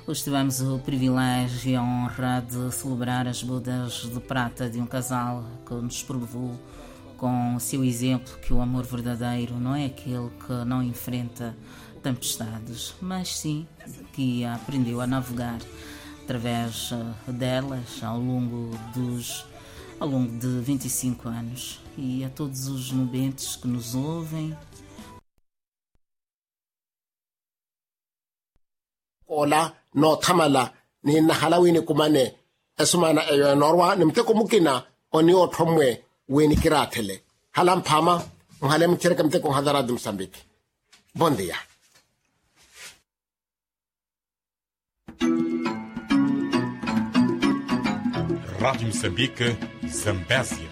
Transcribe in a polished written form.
Hoje tivemos o privilégio e a honra de celebrar as bodas de prata de um casal que nos provou com o seu exemplo que o amor verdadeiro não é aquele que não enfrenta tempestades, mas sim que aprendeu a navegar através delas ao longo de 25 anos. E a todos os nubentes que nos ouvem, ola no thamala ni nahala wini kumane esumana eyo norwa nimte kumukina oni othomwe weni kirathele halam phama ngale mchere kamte ko hadara dum sambiki bon dia. Rádio Moçambique, Zambésia.